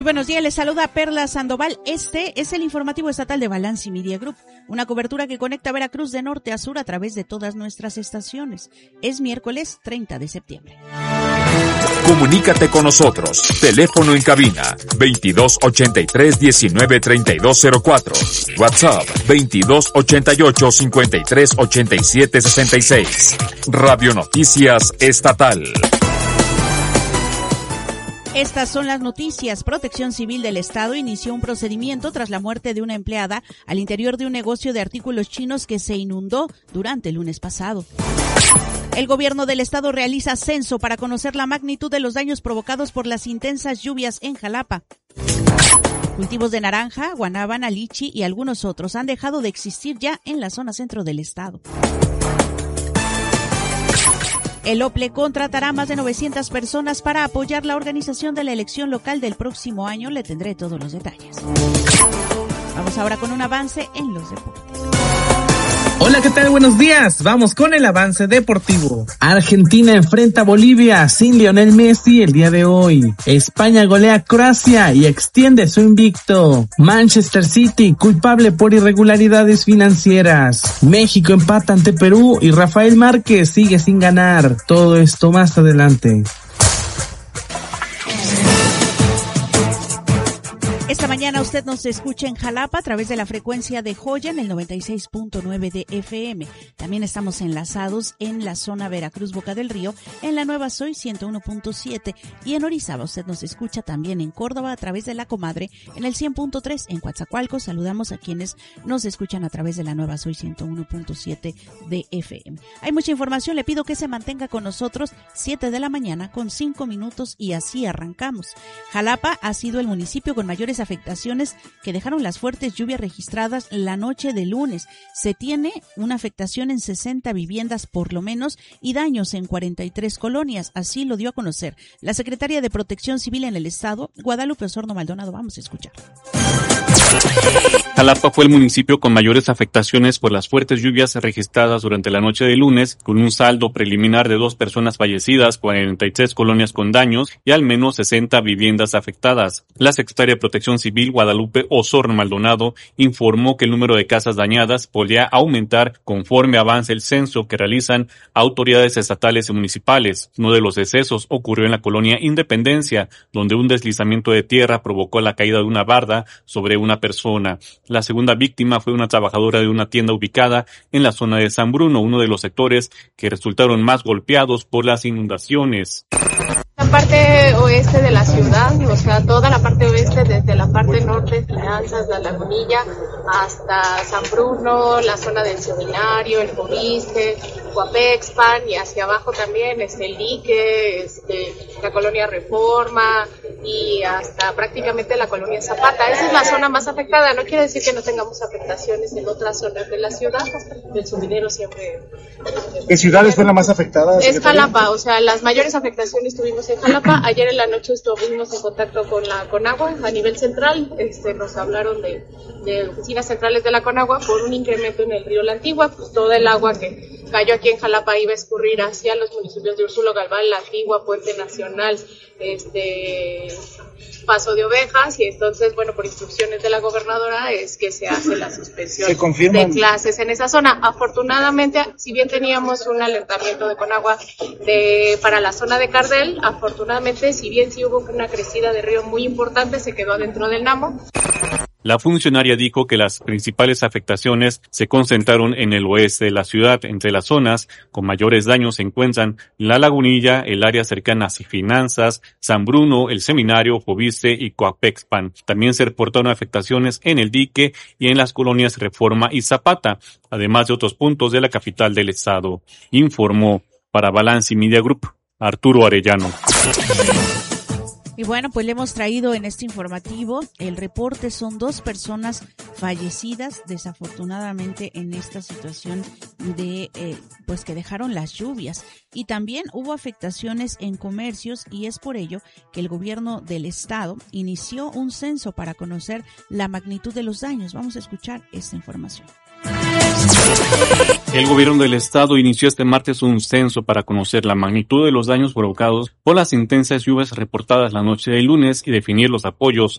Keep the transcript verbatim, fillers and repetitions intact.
Buenos días, les saluda Perla Sandoval. Este es el informativo estatal de Balance Media Group, una cobertura que conecta Veracruz de norte a sur a través de todas nuestras estaciones. Es miércoles treinta de septiembre. Comunícate con nosotros. Teléfono en cabina veintidós ochenta y tres diecinueve treinta y dos cero cuatro. WhatsApp veintidós ochenta y ocho cincuenta y tres ochenta y siete sesenta y seis. Radio Noticias Estatal. Estas son las noticias. Protección Civil del Estado inició un procedimiento tras la muerte de una empleada al interior de un negocio de artículos chinos que se inundó durante el lunes pasado. El gobierno del estado realiza censo para conocer la magnitud de los daños provocados por las intensas lluvias en Jalapa. Cultivos de naranja, guanábana, lichi y algunos otros han dejado de existir ya en la zona centro del estado. El OPLE contratará más de novecientas personas para apoyar la organización de la elección local del próximo año. Le tendré todos los detalles. Vamos ahora con un avance en los deportes. Hola, ¿qué tal? Buenos días. Vamos con el avance deportivo. Argentina enfrenta a Bolivia sin Lionel Messi el día de hoy. España golea a Croacia y extiende su invicto. Manchester City culpable por irregularidades financieras. México empata ante Perú y Rafael Márquez sigue sin ganar. Todo esto más adelante. Esta mañana usted nos escucha en Jalapa a través de la frecuencia de Joya en el noventa y seis punto nueve de F M. También estamos enlazados en la zona Veracruz Boca del Río, en la Nueva Soy ciento uno punto siete, y en Orizaba usted nos escucha también en Córdoba a través de La Comadre en el cien punto tres. En Coatzacoalcos saludamos a quienes nos escuchan a través de la Nueva Soy ciento uno punto siete de F M. Hay mucha información, le pido que se mantenga con nosotros, siete de la mañana con cinco minutos, y así arrancamos. Jalapa ha sido el municipio con mayores afectaciones que dejaron las fuertes lluvias registradas la noche de lunes. Se tiene una afectación en sesenta viviendas por lo menos y daños en cuarenta y tres colonias. Así lo dio a conocer la secretaria de Protección Civil en el estado, Guadalupe Osorno Maldonado. Vamos a escuchar. Jalapa fue el municipio con mayores afectaciones por las fuertes lluvias registradas durante la noche de lunes, con un saldo preliminar de dos personas fallecidas, cuarenta y tres colonias con daños y al menos sesenta viviendas afectadas. La secretaria de Protección Civil, Guadalupe Osorno Maldonado, informó que el número de casas dañadas podría aumentar conforme avance el censo que realizan autoridades estatales y municipales. Uno de los decesos ocurrió en la colonia Independencia, donde un deslizamiento de tierra provocó la caída de una barda sobre una persona. La segunda víctima fue una trabajadora de una tienda ubicada en la zona de San Bruno, uno de los sectores que resultaron más golpeados por las inundaciones. La parte oeste de la ciudad, o sea, toda la parte oeste, desde la parte norte, Esperanzas, La Lagunilla, hasta San Bruno, la zona del Seminario, el Joviste, Coapexpan, y hacia abajo también, este, el Dique, este, la colonia Reforma, y hasta prácticamente la colonia Zapata. Esa es la zona más afectada. No quiere decir que no tengamos afectaciones en otras zonas de la ciudad. El sumidero siempre... ¿Qué ciudades fue la más afectada? Es Jalapa, o sea, las mayores afectaciones tuvimos en Jalapa. Ayer en la noche estuvimos en contacto con la Conagua a nivel central. Este, nos hablaron de, de oficinas centrales de la Conagua por un incremento en el río La Antigua. Pues todo el agua que cayó aquí en Jalapa iba a escurrir hacia los municipios de Úrsulo Galván, La Antigua, Puente Nacional, este... Paso de Ovejas, y entonces, bueno, por instrucciones de la gobernadora es que se hace la suspensión de clases en esa zona. Afortunadamente, si bien teníamos un alertamiento de Conagua de, para la zona de Cardel, afortunadamente, si bien sí hubo una crecida de río muy importante, se quedó dentro del Namo. La funcionaria dijo que las principales afectaciones se concentraron en el oeste de la ciudad. Entre las zonas con mayores daños se encuentran La Lagunilla, el área cercana a Finanzas, San Bruno, el Seminario, Joviste y Coapexpan. También se reportaron afectaciones en el Dique y en las colonias Reforma y Zapata, además de otros puntos de la capital del estado. Informó para Balance Media Group, Arturo Arellano. Y bueno, pues le hemos traído en este informativo el reporte. Son dos personas fallecidas desafortunadamente en esta situación de eh, pues que dejaron las lluvias, y también hubo afectaciones en comercios, y es por ello que el gobierno del estado inició un censo para conocer la magnitud de los daños. Vamos a escuchar esta información. El gobierno del estado inició este martes un censo para conocer la magnitud de los daños provocados por las intensas lluvias reportadas la noche del lunes y definir los apoyos